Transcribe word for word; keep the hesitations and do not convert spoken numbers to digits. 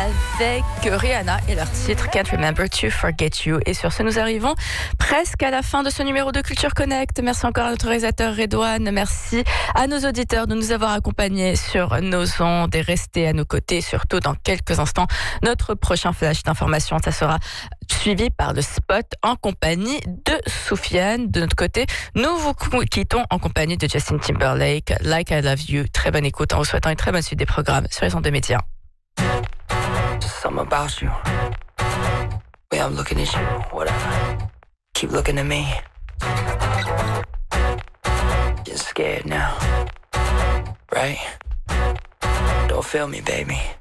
avec Rihanna et leur titre Can't Remember to Forget You. Et sur ce, nous arrivons presque à la fin de ce numéro de Culture Connect. Merci encore à notre réalisateur Redouane. Merci à nos auditeurs de nous avoir accompagnés sur nos ondes et rester à nos côtés. Surtout dans quelques instants, notre prochain flash d'information, ça sera suivi par le spot en compagnie de Soufiane. De notre côté, nous vous quittons en compagnie de Justin Timberlake, Like I Love You. Très bonne écoute en vous souhaitant une très bonne suite des programmes sur les ondes de médias. Just something about you. Way I'm looking at you, whatever. Keep looking at me. Getting scared now, right? Don't feel me, baby.